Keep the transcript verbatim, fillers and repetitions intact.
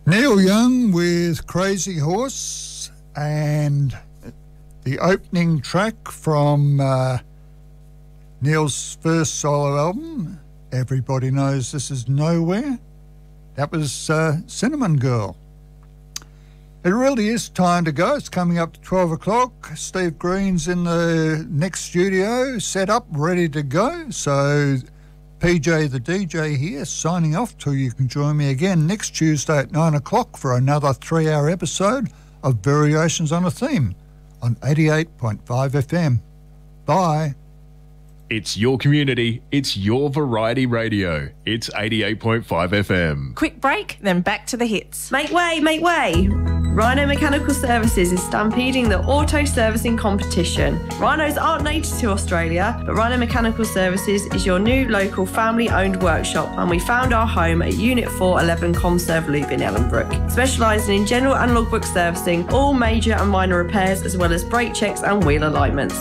Neil Young with Crazy Horse, and the opening track from uh, Neil's first solo album, Everybody Knows This Is Nowhere. That was uh, Cinnamon Girl. It really is time to go. It's coming up to twelve o'clock. Steve Green's in the next studio, set up, ready to go. So P J the D J here, signing off till you can join me again next Tuesday at nine o'clock for another three-hour episode of Variations on a Theme on eighty-eight point five F M. Bye. It's your community. It's your variety radio. It's eighty-eight point five F M. Quick break, then back to the hits. Make way, make way. Rhino Mechanical Services is stampeding the auto servicing competition. Rhinos aren't native to Australia, but Rhino Mechanical Services is your new local family-owned workshop, and we found our home at Unit four eleven Comserve Loop in Ellenbrook, specialising in general and logbook servicing, all major and minor repairs, as well as brake checks and wheel alignments.